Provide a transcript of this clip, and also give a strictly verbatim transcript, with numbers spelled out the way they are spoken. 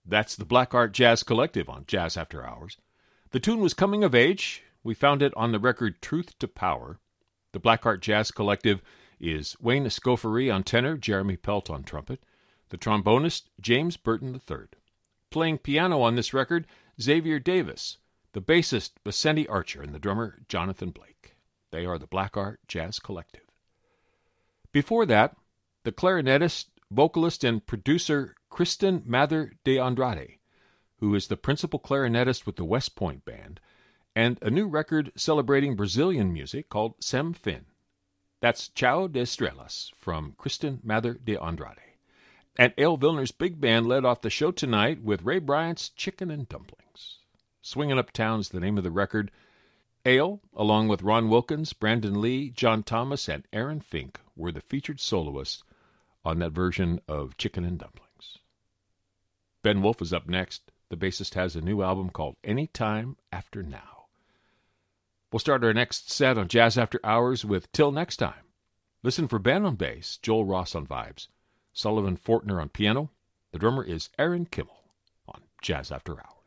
That's the Black Art Jazz Collective on Jazz After Hours. The tune was Coming of Age. We found it on the record Truth to Power. The Black Art Jazz Collective is Wayne Escoffery on tenor, Jeremy Pelt on trumpet, the trombonist James Burton the third. Playing piano on this record, Xavier Davis, the bassist Vicente Archer, and the drummer Jonathan Blake. They are the Black Art Jazz Collective. Before that, the clarinetist, vocalist, and producer Kristen Mather de Andrade, who is the principal clarinetist with the West Point Band, and a new record celebrating Brazilian music called Sem Fin. That's Chao de Estrelas from Kristen Mather de Andrade. And Ale Vilner's big band led off the show tonight with Ray Bryant's Chicken and Dumplings. Swingin' Uptown's the name of the record. Ale, along with Ron Wilkins, Brandon Lee, John Thomas, and Aaron Fink, were the featured soloists on that version of Chicken and Dumplings. Ben Wolf is up next. The bassist has a new album called Anytime After Now. We'll start our next set on Jazz After Hours with Till Next Time. Listen for Ben on bass, Joel Ross on vibes, Sullivan Fortner on piano. The drummer is Aaron Kimmel on Jazz After Hours.